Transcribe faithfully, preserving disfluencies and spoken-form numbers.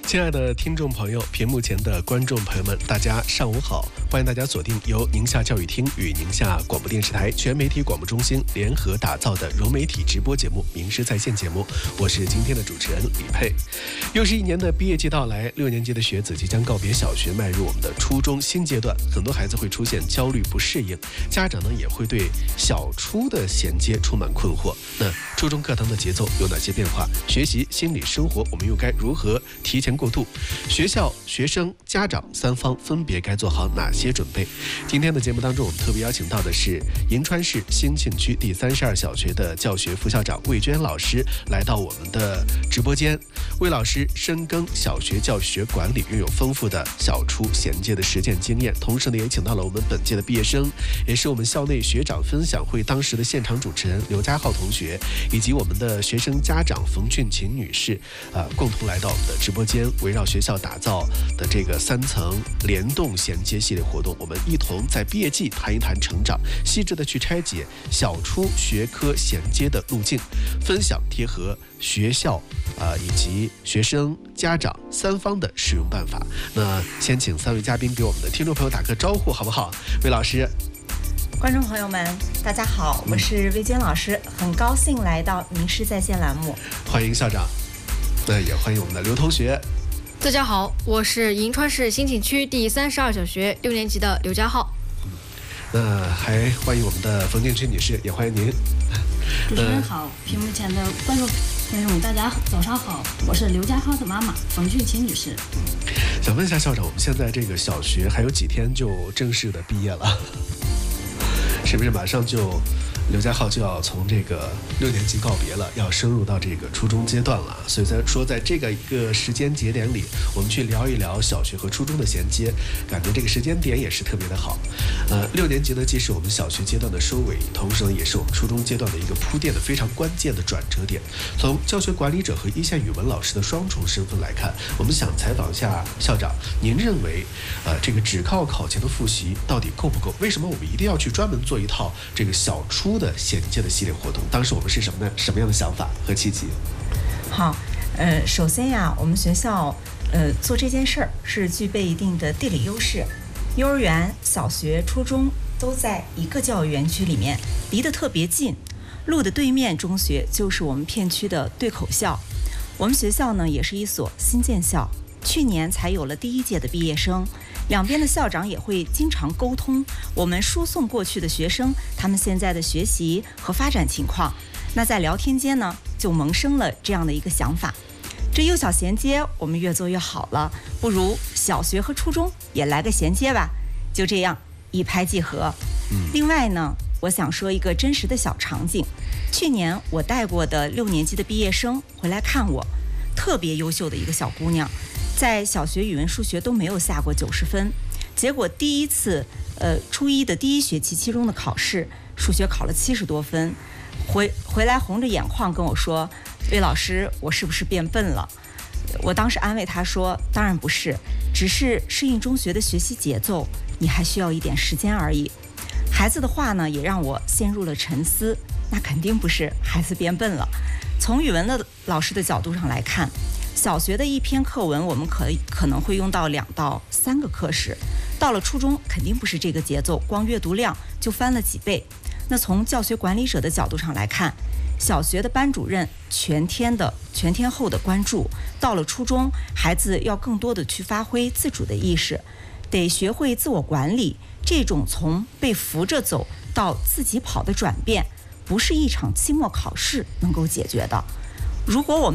亲爱的听众朋友，屏幕前的观众朋友们，大家上午好！欢迎大家锁定由宁夏教育厅与宁夏广播电视台全媒体广播中心联合打造的融媒体直播节目《名师在线》节目，我是今天的主持人李佩。又是一年的毕业季到来，六年级的学子即将告别小学，迈入我们的初中新阶段，很多孩子会出现焦虑不适应，家长呢也会对小初的衔接充满困惑。那初中课堂的节奏有哪些变化？学习、心理、生活，我们又该如何提前过渡？学校、学生、家长三方分别该做好哪些准备？今天的节目当中，我们特别邀请到的是银川市兴庆区第三十二小学的教学副校长魏娟老师来到我们的直播间。魏老师深耕小学教学管理，拥有丰富的小初衔接的实践经验，同时呢，也请到了我们本届的毕业生，也是我们校内学长分享会当时的现场主持人刘家浩同学，以及我们的学生家长冯俊琴女士，呃，共同来到我们的直播间，围绕学校打造的这个三层联动衔接系列活动，我们一同在毕业季谈一谈成长，细致的去拆解小初学科衔接的路径，分享贴合学校啊、呃、以及学生家长三方的使用办法。那先请三位嘉宾给我们的听众朋友打个招呼好不好？魏老师。 观众朋友们大家好，我是魏娟老师，很高兴来到名师在线栏目。 欢迎校长，那也欢迎我们的刘同学。 大家好，我是银川市兴庆区第三十二小学六年级的刘家浩。 那还欢迎我们的冯建区女士，也欢迎您。 主持人好，屏幕前的观众朋友们，大家早上好，我是刘家浩的妈妈冯俊琴女士。 嗯，想问一下校长，我们现在这个小学还有几天就正式的毕业了，是不是马上就刘家浩就要从这个六年级告别了，要升入到这个初中阶段了？所以在说，在这个一个时间节点里，我们去聊一聊小学和初中的衔接，感觉这个时间点也是特别的好。呃，六年级呢，既是我们小学阶段的收尾，同时呢，也是我们初中阶段的一个铺垫的非常关键的转折点。从教学管理者和一线语文老师的双重身份来看，我们想采访一下校长，您认为，呃，这个只靠考前的复习到底够不够？为什么我们一定要去专门做一套这个小初的衔接的系列活动？当时我们是什么呢？什么样的想法和契机？ 好，呃，首先呀，我们学校呃做这件事儿是具备一定的地理优势，幼儿园、小学、初中都在一个教育园区里面，离得特别近。路的对面中学就是我们片区的对口校。我们学校呢也是一所新建校，去年才有了第一届的毕业生。两边的校长也会经常沟通我们输送过去的学生他们现在的学习和发展情况。那在聊天间呢，就萌生了这样的一个想法，这幼小衔接我们越做越好了，不如小学和初中也来个衔接吧。就这样一拍即合。另外呢，我想说一个真实的小场景，去年我带过的六年级的毕业生回来看我，特别优秀的一个小姑娘，在小学语文数学都没有下过九十分，结果第一次呃初一的第一学期期中的考试，数学考了七十多分，回回来红着眼眶跟我说，魏老师，我是不是变笨了？我当时安慰他说，当然不是，只是适应中学的学习节奏，你还需要一点时间而已。孩子的话呢，也让我陷入了沉思，那肯定不是孩子变笨了。从语文的老师的角度上来看，小学的一篇课文，我们可以可能会用到两到三个课时，到了初中肯定不是这个节奏，光阅读量就翻了几倍。那从教学管理者的角度上来看，小学的班主任全天的全天候的关注，到了初中，孩子要更多的去发挥自主的意识，得学会自我管理。这种从被扶着走到自己跑的转变，不是一场期末考试能够解决的。如果我们